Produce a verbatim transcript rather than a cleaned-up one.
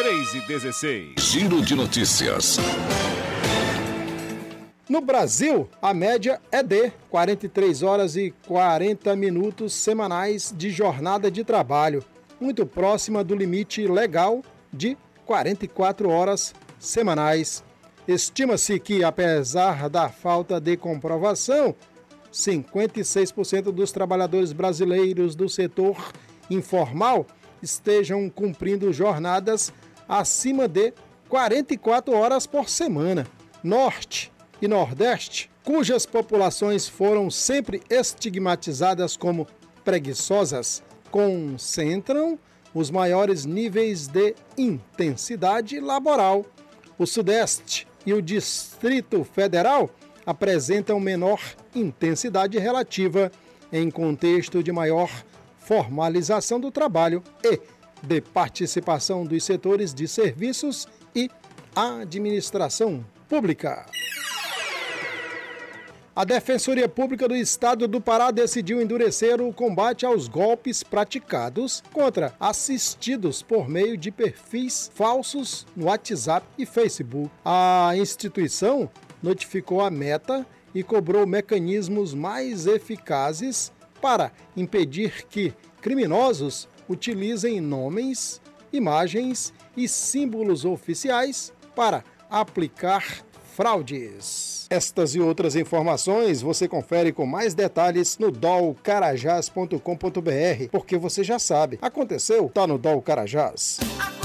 três e dezesseis. Giro de notícias. No Brasil, a média é de quarenta e três horas e quarenta minutos semanais de jornada de trabalho, muito próxima do limite legal de quarenta e quatro horas semanais. Estima-se que, apesar da falta de comprovação, cinquenta e seis por cento dos trabalhadores brasileiros do setor informal estejam cumprindo jornadas acima de quarenta e quatro horas por semana. Norte e Nordeste, cujas populações foram sempre estigmatizadas como preguiçosas, concentram os maiores níveis de intensidade laboral. O Sudeste e o Distrito Federal apresentam menor intensidade relativa em contexto de maior formalização do trabalho e de participação dos setores de serviços e administração pública. A Defensoria Pública do Estado do Pará decidiu endurecer o combate aos golpes praticados contra assistidos por meio de perfis falsos no WhatsApp e Facebook. A instituição notificou a Meta e cobrou mecanismos mais eficazes para impedir que criminosos utilizem nomes, imagens e símbolos oficiais para aplicar fraudes. Estas e outras informações você confere com mais detalhes no dol carajás ponto com ponto br, porque você já sabe, aconteceu, tá no Dol Carajás.